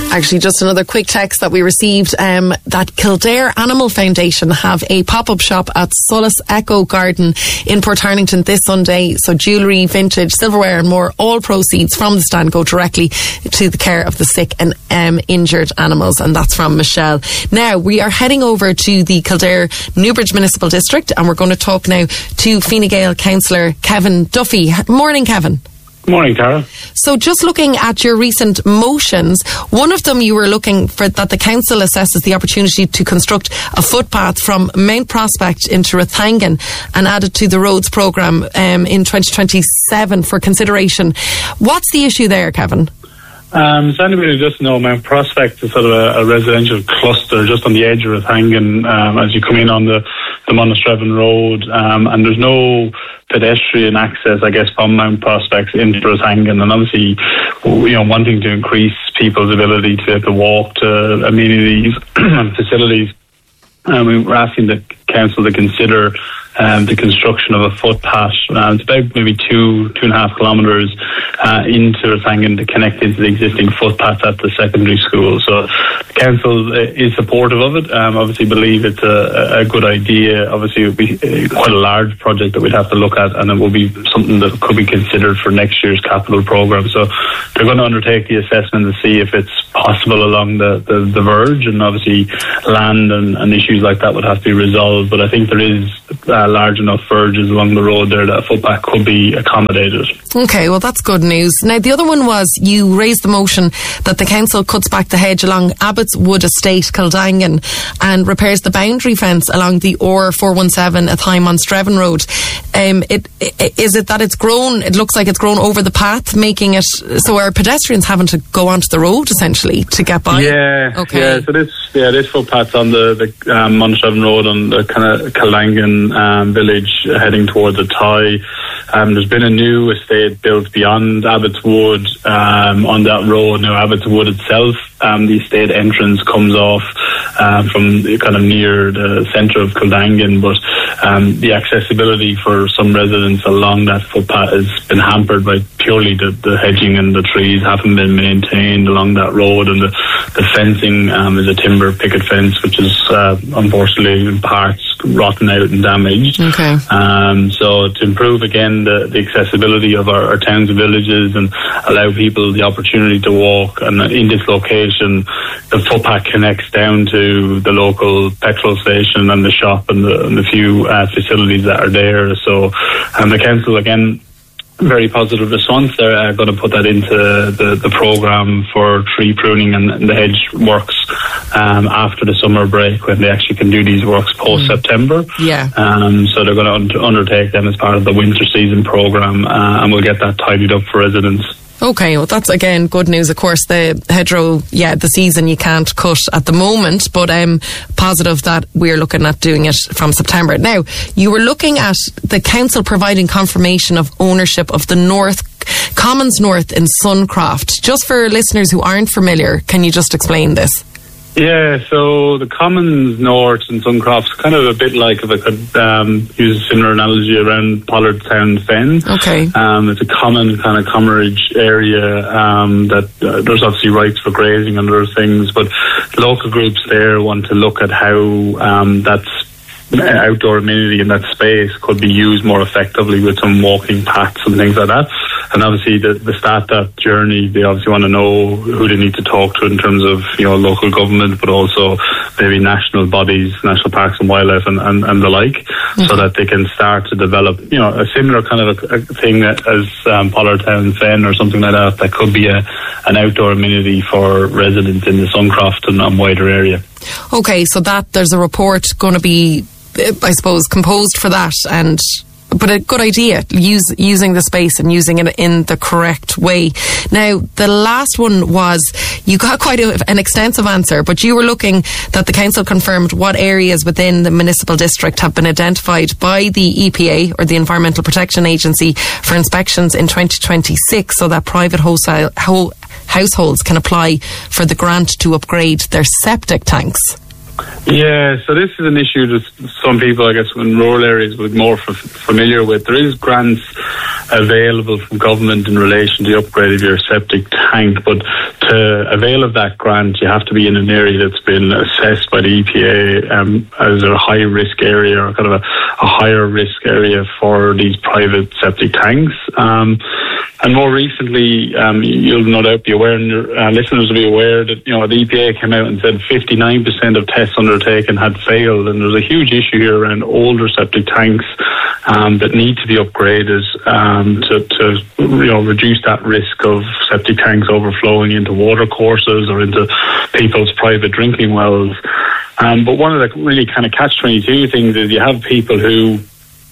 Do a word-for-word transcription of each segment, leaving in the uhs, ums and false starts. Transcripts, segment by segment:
Actually, just another quick text that we received, um, that Kildare Animal Foundation have a pop-up shop at Solace Echo Garden in Portarlington this Sunday. So jewellery, vintage, silverware and more, all proceeds from the stand go directly to the care of the sick and um, injured animals. And that's from Michelle. Now, we are heading over to the Kildare Newbridge Municipal District, and we're going to talk now to Fine Gael councillor Kevin Duffy. Morning, Kevin. Morning, Tara. So just looking at your recent motions, one of them you were looking for that the council assesses the opportunity to construct a footpath from Mount Prospect into Rathangan and add it to the roads programme um, in twenty twenty-seven for consideration. What's the issue there, Kevin? Um, so anybody who doesn't know, Mount Prospect is sort of a, a residential cluster just on the edge of Rathangan um, as you come in on the, the Monasterevin Road, um, and there's no pedestrian access, I guess, from Mount Prospect into Rathangan, and obviously, you know, wanting to increase people's ability to be able to walk to amenities and facilities. Um, we were asking the council to consider um, the construction of a footpath. Uh, it's about maybe two, two and a half kilometres uh, into Rathangan to connect into the existing footpath at the secondary school. So the council is supportive of it. Um, obviously believe it's a, a good idea. Obviously it would be quite a large project that we'd have to look at, and it will be something that could be considered for next year's capital programme. So they're going to undertake the assessment to see if it's possible along the, the, the verge, and obviously land and, and issues like that would have to be resolved. But I think there is uh, large enough verges along the road there that a footpath could be accommodated. Okay, well that's good news. Now the other one was you raised the motion that the council cuts back the hedge along Abbott's Wood Estate, Kildangan, and repairs the boundary fence along the O R four one seven at High Monasterevin Road. Um, it, it, is it that it's grown, it looks like it's grown over the path, making it so our pedestrians having to go onto the road essentially to get by? Yeah, okay. yeah, so this yeah, this footpath's on the, the um, Monasterevin Road on the kind of Kildangan um, village heading towards the Thai. Um, there's been a new estate built beyond Abbott's Wood um, on that road. Now, Abbott's Wood itself, um, the estate entrance comes off um, from kind of near the centre of Kildangan, but um, the accessibility for some residents along that footpath has been hampered by purely the, the hedging, and the trees haven't been maintained along that road, and the, the fencing um, is a timber picket fence, which is uh, unfortunately in parts rotten out and damaged. Okay. Um, so to improve again the, the accessibility of our, our towns and villages and allow people the opportunity to walk, and in this location the footpath connects down to the local petrol station and the shop and the, and the few uh, facilities that are there. So um, the council again, very positive response. They're uh, going to put that into the, the programme for tree pruning and, and the hedge works um, after the summer break, when they actually can do these works post-September. Yeah. Um, so they're going to un- undertake them as part of the winter season programme, uh, and we'll get that tidied up for residents. Okay, well that's again good news. Of course, the hedgerow, yeah, the season you can't cut at the moment, but um, positive that we're looking at doing it from September. Now, you were looking at the council providing confirmation of ownership of the North Commons North in Suncroft. Just for listeners who aren't familiar, can you just explain this? Yeah, so the Commons North and Suncroft's kind of a bit like, if I could um, use a similar analogy, around Pollardtown Fen. Okay. Um, it's a common kind of comerage area um, that uh, there's obviously rights for grazing and other things, but local groups there want to look at how um, that's outdoor amenity in that space could be used more effectively with some walking paths and things like that. And obviously the, the start that journey, they obviously want to know who they need to talk to in terms of, you know, local government, but also maybe national bodies, national parks and wildlife and, and, and the like, mm-hmm. so that they can start to develop, you know, a similar kind of a, a thing as um, Pollardtown Fen or something like that, that could be a, an outdoor amenity for residents in the Suncroft and, and wider area. Okay, so that there's a report going to be, I suppose, composed for that, and but a good idea, use, using the space and using it in the correct way. Now, the last one was, you got quite a, an extensive answer, but you were looking that the council confirmed what areas within the municipal district have been identified by the E P A, or the Environmental Protection Agency, for inspections in twenty twenty-six, so that private wholesale, whole, households can apply for the grant to upgrade their septic tanks. Yeah, so this is an issue that some people, I guess, in rural areas would be more f- familiar with. There is grants available from government in relation to the upgrade of your septic tank, but to avail of that grant, you have to be in an area that's been assessed by the E P A um, as a high-risk area, or kind of a, a higher-risk area for these private septic tanks. Um, And more recently, um, you'll no doubt be aware, and your uh, listeners will be aware that, you know, the E P A came out and said fifty-nine percent of tests undertaken had failed, and there's a huge issue here around older septic tanks um, that need to be upgraded um, to, to, you know, reduce that risk of septic tanks overflowing into water courses or into people's private drinking wells. Um, but one of the really kind of catch twenty-two things is you have people who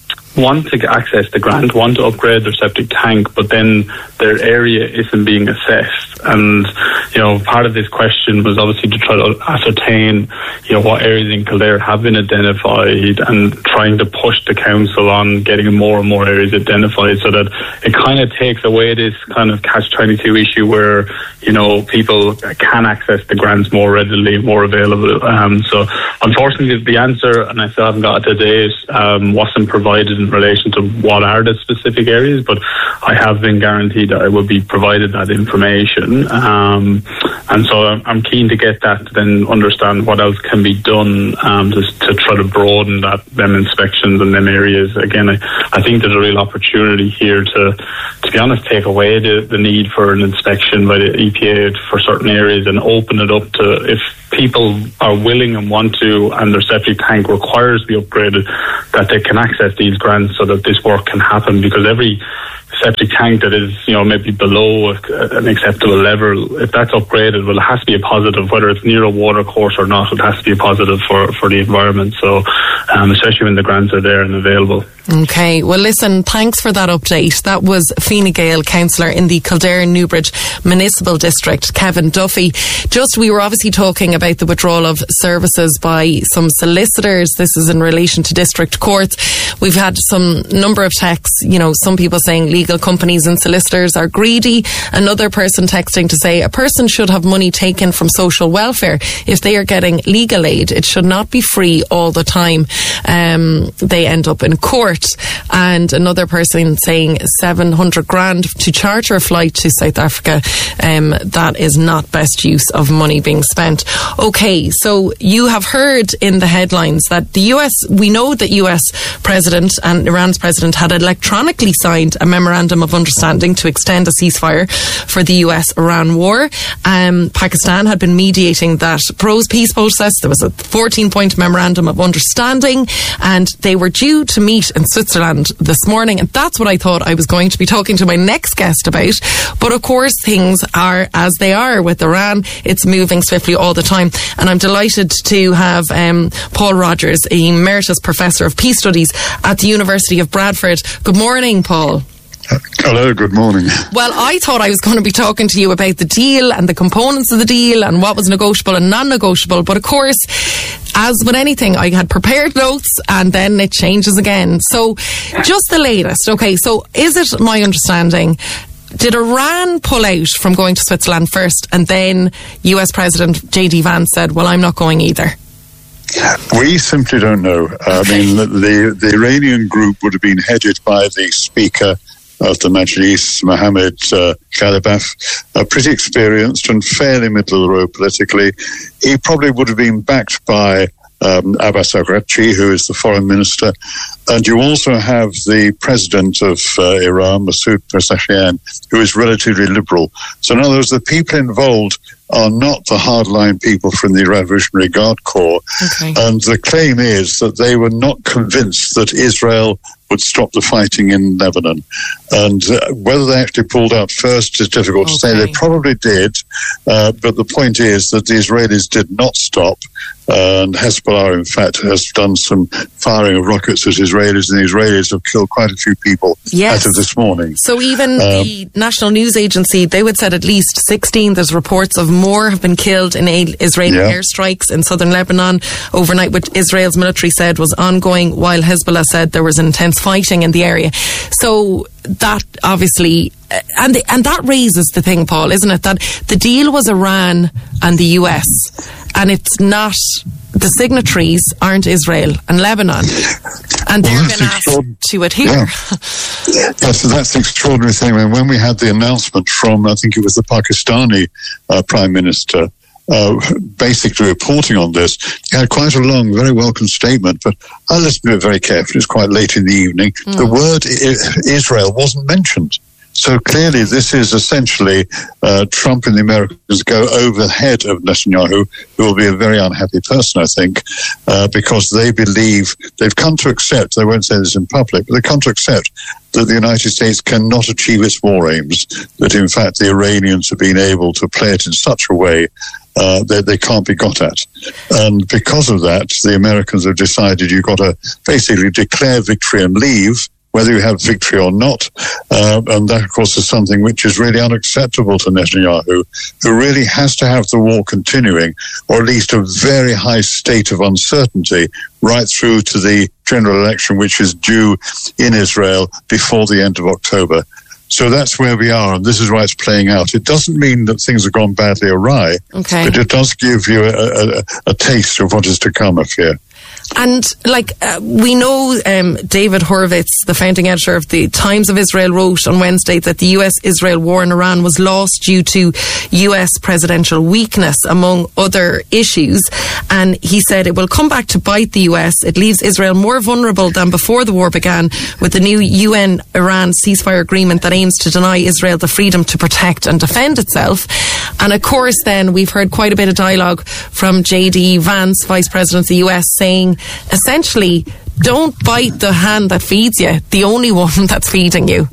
want to access the grant, want to upgrade their septic tank, but then their area isn't being assessed. And, you know, part of this question was obviously to try to ascertain, you know, what areas in Kildare have been identified, and trying to push the council on getting more and more areas identified, so that it kind of takes away this kind of catch twenty-two issue where, you know, people can access the grants more readily, more available. Um, so unfortunately the answer, and I still haven't got it to date, um, wasn't provided in relation to what are the specific areas, but I have been guaranteed that I will be provided that information, um, and so I'm, I'm keen to get that to then understand what else can be done um, to, to try to broaden that them inspections in them areas. Again, I, I think there's a real opportunity here to, to be honest, take away the, the need for an inspection by the E P A for certain areas and open it up to, if people are willing and want to, and their septic tank requires to be upgraded, that they can access these grants so that this work can happen. Because every septic tank that is, you know, maybe below a, an acceptable level, if that's upgraded, well, it has to be a positive, whether it's near a water course or not. It has to be a positive for, for the environment. So, um, especially when the grants are there and available. Okay, well listen, thanks for that update. That was Fine Gael, councillor in the Kildare Newbridge Municipal District, Kevin Duffy. Just, we were obviously talking about the withdrawal of services by some solicitors. This is in relation to district courts. We've had some number of texts, you know, some people saying legal companies and solicitors are greedy. Another person texting to say a person should have money taken from social welfare if they are getting legal aid. It should not be free all the time. Um, they end up in court. And another person saying seven hundred grand to charter a flight to South Africa. Um, that is not best use of money being spent. Okay, so you have heard in the headlines that the U S, we know that U S President and Iran's President had electronically signed a memorandum of understanding to extend a ceasefire for the U S Iran war. Um, Pakistan had been mediating that pros peace process. There was a fourteen point memorandum of understanding, and they were due to meet in Switzerland this morning, and that's what I thought I was going to be talking to my next guest about. But of course things are as they are with Iran. It's moving swiftly all the time, and I'm delighted to have um, Paul Rogers, Emeritus Professor of Peace Studies at the University of Bradford. Good morning, Paul. Hello, good morning. Well, I thought I was going to be talking to you about the deal and the components of the deal and what was negotiable and non-negotiable, but of course, as with anything, I had prepared notes and then it changes again. So, just the latest. Okay, so is it my understanding, did Iran pull out from going to Switzerland first, and then U S President J D Vance said, well, I'm not going either? We simply don't know. I mean, the, the Iranian group would have been headed by the Speaker of the Majlis, Mohammed uh, Ghalibaf, uh, pretty experienced and fairly middle of the road politically. He probably would have been backed by um, Abbas Araghchi, who is the foreign minister. And you also have the president of uh, Iran, Masoud Pezeshkian, who is relatively liberal. So in other words, the people involved are not the hardline people from the Revolutionary Guard Corps. Okay. And the claim is that they were not convinced that Israel would stop the fighting in Lebanon. And uh, whether they actually pulled out first is difficult okay. to say. They probably did, uh, but the point is that the Israelis did not stop. Uh, and Hezbollah, in fact, has done some firing of rockets at Israelis, and the Israelis have killed quite a few people yes. as of this morning. So even um, the National News Agency, they would said at least sixteen. There's reports of more have been killed in Israeli yeah. airstrikes in southern Lebanon overnight, which Israel's military said was ongoing, while Hezbollah said there was intense fighting in the area. So that obviously, and the, and that raises the thing, Paul, isn't it, that the deal was Iran and the U S, and it's not the signatories aren't Israel and Lebanon. And they're well, been asked to adhere. Yeah. Yes, so that's the extraordinary thing. I mean, when we had the announcement from, I think it was the Pakistani uh, Prime Minister, uh, basically reporting on this, he had quite a long, very welcome statement, but I listened to it very carefully. It's quite late in the evening. Mm. The word I- Israel wasn't mentioned. So clearly this is essentially uh, Trump and the Americans go over the head of Netanyahu, who will be a very unhappy person, I think, uh, because they believe, they've come to accept, they won't say this in public, but they've come to accept that the United States cannot achieve its war aims, that in fact the Iranians have been able to play it in such a way uh, that they can't be got at. And because of that, the Americans have decided you've got to basically declare victory and leave, whether you have victory or not. Uh, and that, of course, is something which is really unacceptable to Netanyahu, who really has to have the war continuing, or at least a very high state of uncertainty right through to the general election, which is due in Israel before the end of October. So that's where we are, and this is why it's playing out. It doesn't mean that things have gone badly awry, okay. but it does give you a, a, a taste of what is to come, I fear. And, like, uh, we know um, David Horowitz, the founding editor of the Times of Israel, wrote on Wednesday that the U S Israel war in Iran was lost due to U S presidential weakness, among other issues. And he said it will come back to bite the U S. It leaves Israel more vulnerable than before the war began, with the new U N-Iran ceasefire agreement that aims to deny Israel the freedom to protect and defend itself. And, of course, then we've heard quite a bit of dialogue from J D Vance, Vice President of the U S, saying essentially, don't bite the hand that feeds you, the only one that's feeding you.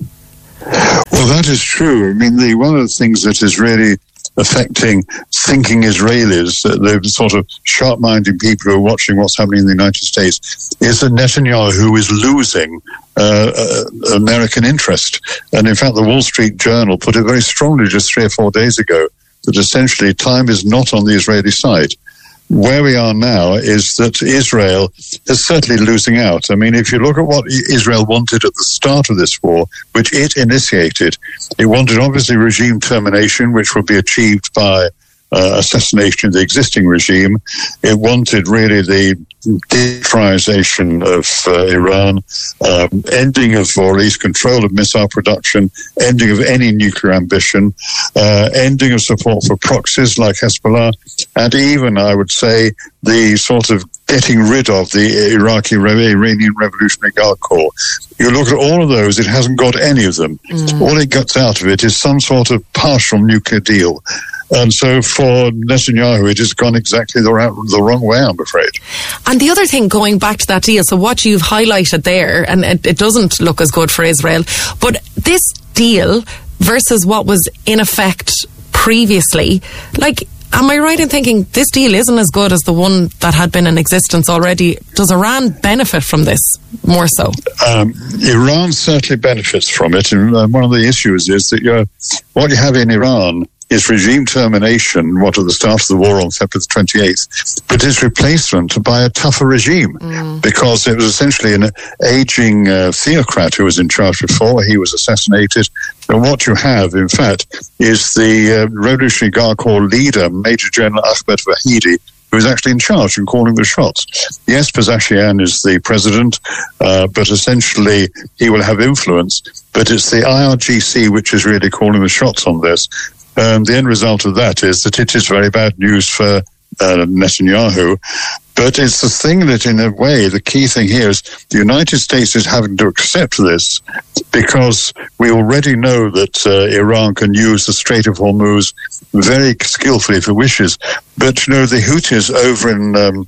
Well, that is true. I mean, the, one of the things that is really affecting thinking Israelis, uh, the sort of sharp-minded people who are watching what's happening in the United States, is that Netanyahu is losing uh, uh, American interest. And in fact, the Wall Street Journal put it very strongly just three or four days ago that essentially time is not on the Israeli side. Where we are now is that Israel is certainly losing out. I mean, if you look at what Israel wanted at the start of this war, which it initiated, it wanted obviously regime termination, which would be achieved by uh, assassination of the existing regime. It wanted really the denuclearization of uh, Iran, um, ending of, or at least control of missile production, ending of any nuclear ambition, uh, ending of support for proxies like Hezbollah, and even, I would say, the sort of getting rid of the Iraqi Iranian Revolutionary Guard Corps. You look at all of those, it hasn't got any of them. Mm. All it gets out of it is some sort of partial nuclear deal. And so for Netanyahu, it has gone exactly the, the wrong way, I'm afraid. And the other thing, going back to that deal, so what you've highlighted there, and it, it doesn't look as good for Israel, but this deal versus what was in effect previously, like, am I right in thinking this deal isn't as good as the one that had been in existence already? Does Iran benefit from this more so? Um, Iran certainly benefits from it. And uh, one of the issues is that you're, what you have in Iran is regime termination, what at the start of the war on February twenty-eighth, but its replacement by a tougher regime, mm. because it was essentially an aging uh, theocrat who was in charge before. He was assassinated. And what you have, in fact, is the uh, Revolutionary Guard Corps leader, Major General Ahmed Vahidi, who is actually in charge and calling the shots. Yes, Pezeshkian is the president, uh, but essentially he will have influence. But it's the I R G C which is really calling the shots on this. Um, the end result of that is that it is very bad news for uh, Netanyahu. But it's the thing that, in a way, the key thing here is the United States is having to accept this because we already know that uh, Iran can use the Strait of Hormuz very skillfully if it wishes. But, you know, the Houthis over in um,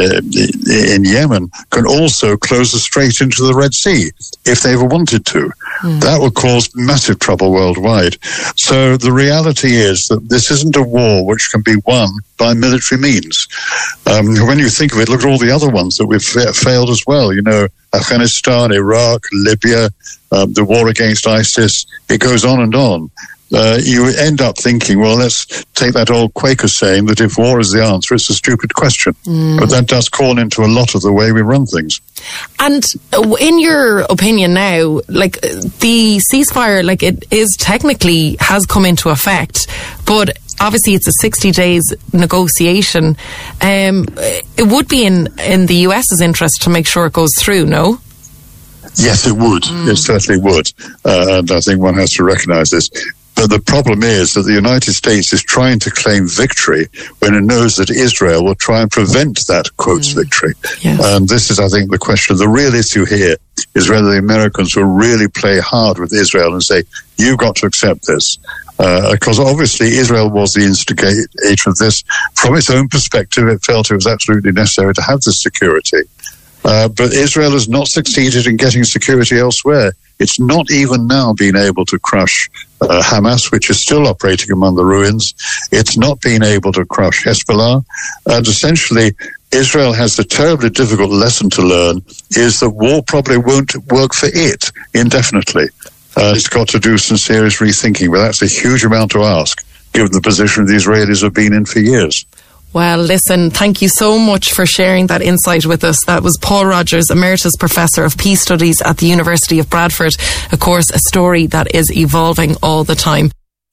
uh, in Yemen can also close the strait into the Red Sea if they ever wanted to. Mm. That would cause massive trouble worldwide. So the reality is that this isn't a war which can be won by military means. Um, when you think of it, look at all the other ones that we've fa- failed as well. You know, Afghanistan, Iraq, Libya, um, the war against ISIS. It goes on and on. Uh, you end up thinking, well, let's take that old Quaker saying that if war is the answer, it's a stupid question. Mm. But that does call into a lot of the way we run things. And in your opinion now, like the ceasefire, like it is technically has come into effect, but obviously it's a sixty days negotiation. Um, it would be in, in the US's interest to make sure it goes through, no? Yes, it would. Mm. It certainly would. Uh, and I think one has to recognise this. But the problem is that the United States is trying to claim victory when it knows that Israel will try and prevent that, quotes, mm. victory. Yes. And this is, I think, the question. The real issue here is whether the Americans will really play hard with Israel and say, you've got to accept this. Uh, because obviously Israel was the instigator of this. From its own perspective, it felt it was absolutely necessary to have this security. Uh, but Israel has not succeeded in getting security elsewhere. It's not even now been able to crush uh, Hamas, which is still operating among the ruins. It's not been able to crush Hezbollah. And essentially, Israel has a terribly difficult lesson to learn, is that war probably won't work for it indefinitely. Uh, it's got to do some serious rethinking, but that's a huge amount to ask, given the position the Israelis have been in for years. Well, listen, thank you so much for sharing that insight with us. That was Paul Rogers, Emeritus Professor of Peace Studies at the University of Bradford. Of course, a story that is evolving all the time.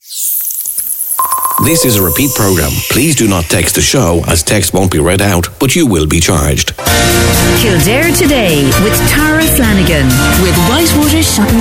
This is a repeat programme. Please do not text the show, as text won't be read out, but you will be charged. Kildare Today with Tara Flanagan with Whitewater Shopping